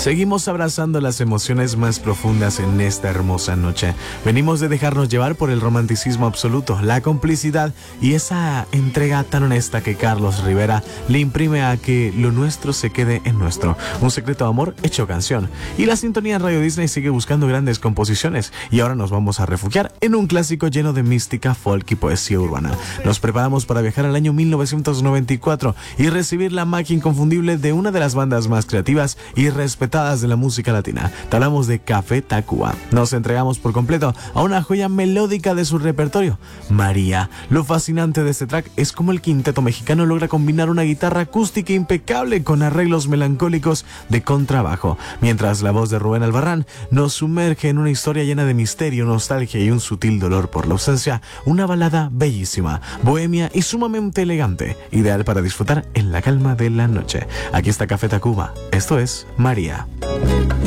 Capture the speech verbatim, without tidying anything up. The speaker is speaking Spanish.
Seguimos abrazando las emociones más profundas en esta hermosa noche. Venimos de dejarnos llevar por el romanticismo absoluto, la complicidad y esa entrega tan honesta que Carlos Rivera le imprime a que lo nuestro se quede en nuestro. Un secreto de amor hecho canción. Y la sintonía en Radio Disney sigue buscando grandes composiciones. Y ahora nos vamos a refugiar en un clásico lleno de mística, folk y poesía urbana. Nos preparamos para viajar al año mil novecientos noventa y cuatro y recibir la magia inconfundible de una de las bandas más creativas y respetadas de la música latina. Te hablamos de Café Tacuba. Nos entregamos por completo a una joya melódica de su repertorio, María. Lo fascinante de este track es cómo el quinteto mexicano logra combinar una guitarra acústica impecable con arreglos melancólicos de contrabajo, mientras la voz de Rubén Albarrán nos sumerge en una historia llena de misterio, nostalgia y un sutil dolor por la ausencia. Una balada bellísima, bohemia y sumamente elegante, ideal para disfrutar en la calma de la noche. Aquí está Café Tacuba. Esto es María.